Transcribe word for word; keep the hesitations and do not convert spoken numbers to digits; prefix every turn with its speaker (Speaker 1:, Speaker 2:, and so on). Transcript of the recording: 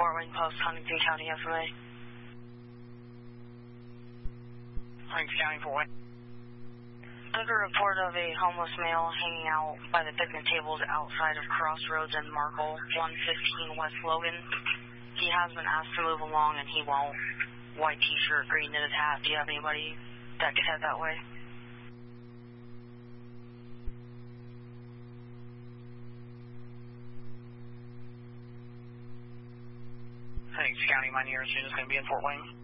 Speaker 1: Fort Wayne Post, Huntington County, F M A.
Speaker 2: Huntington County, Fort Wayne.
Speaker 1: I got a report of a homeless male hanging out by the picnic tables outside of Crossroads and Markle, one fifteen West Logan. He has been asked to move along and he won't. White t-shirt, green knitted hat. Do you have anybody that could head that way?
Speaker 2: Huntington County, my nearest unit is going to be in Fort Wayne.